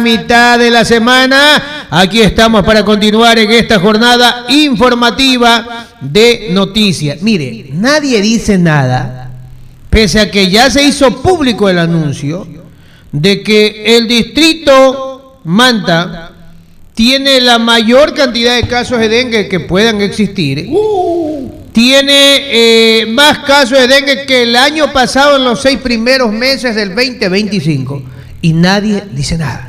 Mitad de la semana, aquí estamos para continuar en esta jornada informativa de noticias. Mire, nadie dice nada, pese a que ya se hizo público el anuncio de que el distrito Manta tiene la mayor cantidad de casos de dengue que puedan existir. Tiene más casos de dengue que el año pasado en los 6 primeros meses del 2025 y nadie dice nada.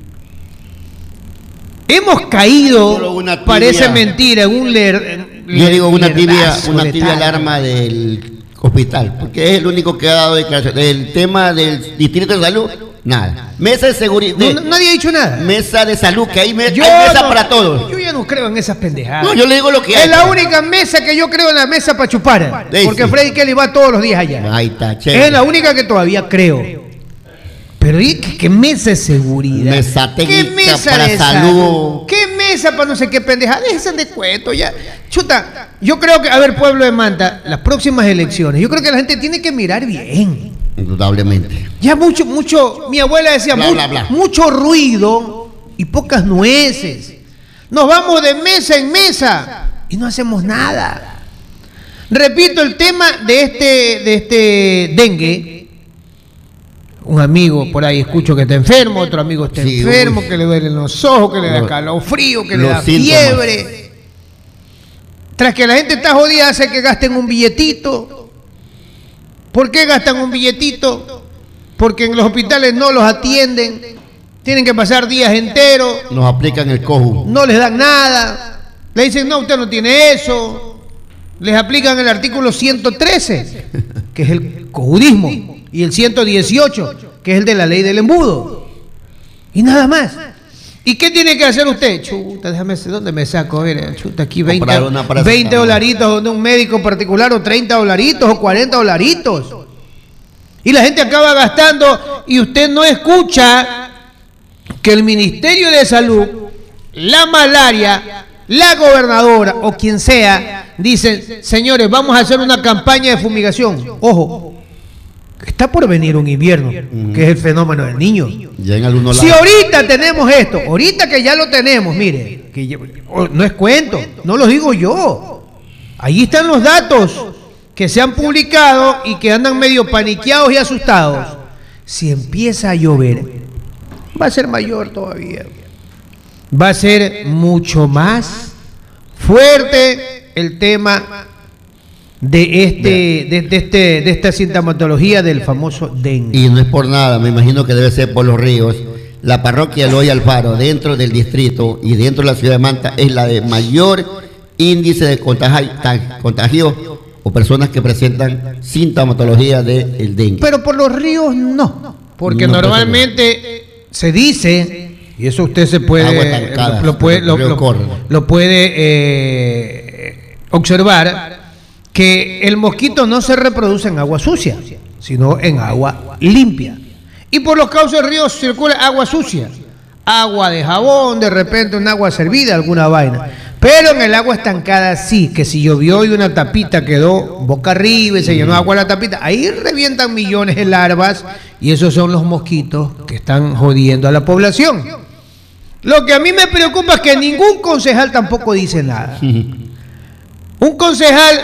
Hemos caído, parece mentira, en un yo digo una tibia alarma del hospital, porque es el único que ha dado declaración. El tema del distrito de salud, nada. Mesa de seguridad. Nadie ha dicho nada. Mesa de salud, que hay mesa para todos. Yo ya no creo en esas pendejadas. No, yo le digo lo que hay. Es la única mesa que yo creo, en la mesa para chupar. Porque Freddy Kelly va todos los días allá. Ahí está, chévere. Es la única que todavía creo. Pero ¿qué mesa de seguridad? Mesa técnica. ¿Qué mesa para de salud? ¿Qué mesa para no sé qué pendejada? Déjense de cuento ya. Chuta, yo creo que, a ver, pueblo de Manta, las próximas elecciones, yo creo que la gente tiene que mirar bien. Indudablemente. Ya mucho, mi abuela decía, mucho ruido y pocas nueces. Nos vamos de mesa en mesa y no hacemos nada. Repito, el tema de este dengue. Un amigo por ahí escucho que está enfermo, otro amigo está enfermo, que le duelen los ojos, que le da calofrío, que le da fiebre. Tras que la gente está jodida, hace que gasten un billetito. ¿Por qué gastan un billetito? Porque en los hospitales no los atienden, tienen que pasar días enteros. Nos aplican el coju. No les dan nada. Le dicen, no, usted no tiene eso. Les aplican el artículo 113, que es el cojudismo. Y el 118, que es el de la ley del embudo. Y nada más. ¿Y qué tiene que hacer usted? Chuta, déjame ver dónde me saco. A ver, chuta, aquí 20 dolaritos donde un médico particular, o 30 dolaritos, o 40 dolaritos. Y la gente acaba gastando, y usted no escucha que el Ministerio de Salud, la malaria, la gobernadora, o quien sea, dicen, señores, vamos a hacer una campaña de fumigación. Ojo. Está por venir un invierno, que es el fenómeno del niño. Ya en algunos lados. Si ahorita tenemos esto, ahorita que ya lo tenemos, mire, que no es cuento, no lo digo yo. Ahí están los datos que se han publicado y que andan medio paniqueados y asustados. Si empieza a llover, va a ser mayor todavía. Va a ser mucho más fuerte el tema de esta sintomatología del famoso dengue. Y no es por nada, me imagino que debe ser por los ríos. La parroquia Eloy Alfaro, dentro del distrito y dentro de la ciudad de Manta, es la de mayor índice de contagio o personas que presentan sintomatología del dengue. Pero por los ríos no, porque no, normalmente se dice, y eso usted se puede lo puede observar, que el mosquito no se reproduce en agua sucia, sino en agua limpia. Y por los cauces del río circula agua sucia, agua de jabón, de repente un agua servida, alguna vaina. Pero en el agua estancada sí, que si llovió y una tapita quedó boca arriba y se llenó de agua la tapita, ahí revientan millones de larvas y esos son los mosquitos que están jodiendo a la población. Lo que a mí me preocupa es que ningún concejal tampoco dice nada. Un concejal